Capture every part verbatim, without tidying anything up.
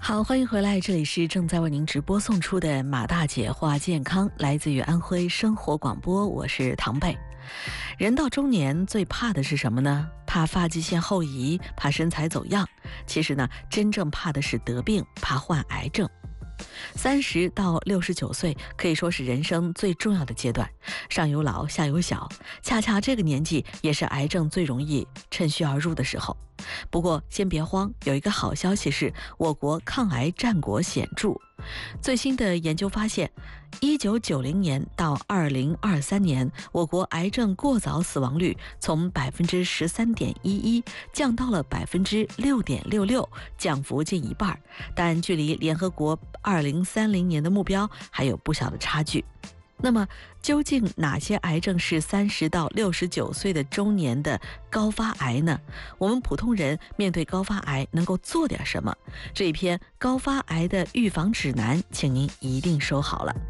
好，欢迎回来，这里是正在为您直播送出的马大姐话健康，来自于安徽生活广播，我是唐贝。人到中年最怕的是什么呢？怕发际线后移，怕身材走样。其实呢，真正怕的是得病，怕患癌症。三十到六十九岁可以说是人生最重要的阶段，上有老下有小，恰恰这个年纪也是癌症最容易趁虚而入的时候。不过先别慌，有一个好消息是我国抗癌战果显著。最新的研究发现，一九九零年到二零二三年，我国癌症过早死亡率从百分之十三点一一降到了百分之六点六六，降幅近一半，但距离联合国二零三零年的目标还有不小的差距。那么究竟哪些癌症是三十到六十九岁的中年的高发癌呢？我们普通人面对高发癌能够做点什么？这一篇高发癌的预防指南，请您一定收好了。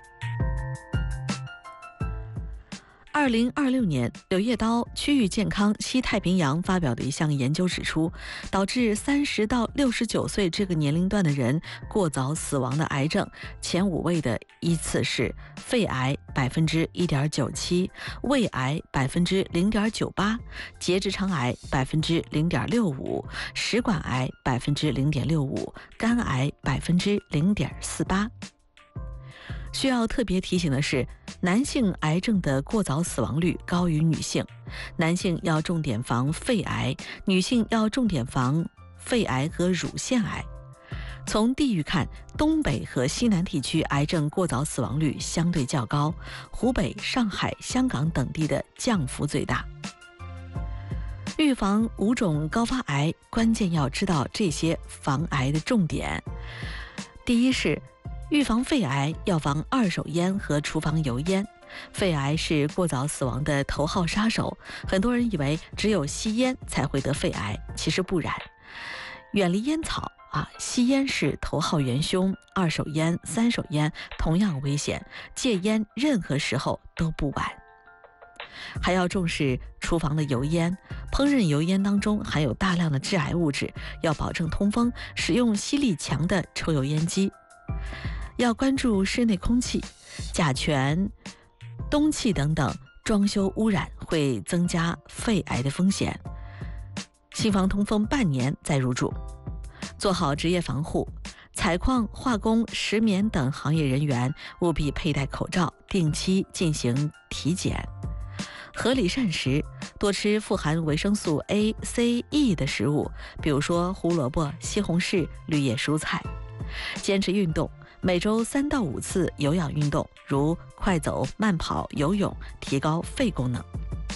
二零二六年，柳叶刀区域健康西太平洋发表的一项研究指出，导致三十到六十九岁这个年龄段的人过早死亡的癌症，前五位的依次是肺癌百分之一点九七，胃癌百分之零点九八，结直肠癌百分之零点六五，食管癌百分之零点六五，肝癌百分之零点四八。需要特别提醒的是，男性癌症的过早死亡率高于女性，男性要重点防肺癌，女性要重点防肺癌和乳腺癌。从地域看，东北和西南地区癌症过早死亡率相对较高，湖北、上海、香港等地的降幅最大。预防五种高发癌，关键要知道这些防癌的重点。第一是预防肺癌，要防二手烟和厨房油烟。肺癌是过早死亡的头号杀手，很多人以为只有吸烟才会得肺癌，其实不然。远离烟草啊，吸烟是头号元凶，二手烟、三手烟同样危险，戒烟任何时候都不晚。还要重视厨房的油烟，烹饪油烟当中含有大量的致癌物质，要保证通风，使用吸力强的抽油烟机。要关注室内空气，甲醛、氡气等等装修污染会增加肺癌的风险。新房通风半年再入住，做好职业防护。采矿、化工、石棉等行业人员务必佩戴口罩，定期进行体检。合理膳食，多吃富含维生素 A、C、E 的食物，比如说胡萝卜、西红柿、绿叶蔬菜。坚持运动，每周三到五次有氧运动，如快走、慢跑、游泳，提高肺功能。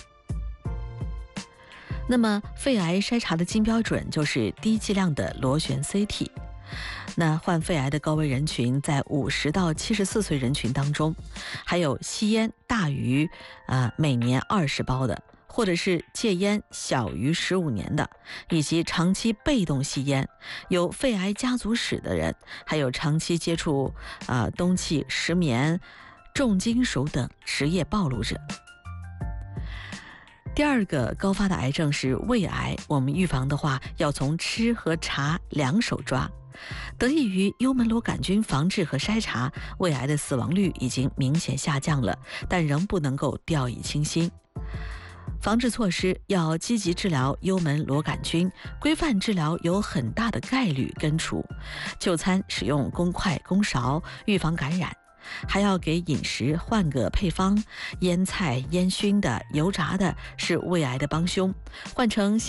那么肺癌筛查的金标准就是低剂量的螺旋 C T。那患肺癌的高危人群在五十到七十四岁人群当中，还有吸烟大于啊、呃、每年二十包的，或者是戒烟小于十五年的，以及长期被动吸烟、有肺癌家族史的人，还有长期接触啊、呃、氡气、石棉、重金属等职业暴露者。第二个高发的癌症是胃癌，我们预防的话要从吃和查两手抓。得益于幽门螺杆菌防治和筛查，胃癌的死亡率已经明显下降了，但仍不能够掉以轻心。防治措施要积极治疗幽门螺杆菌，规范治疗有很大的概率根除。就餐使用公筷公勺，预防感染。还要给饮食换个配方，腌菜、烟熏的、油炸的是胃癌的帮凶，换成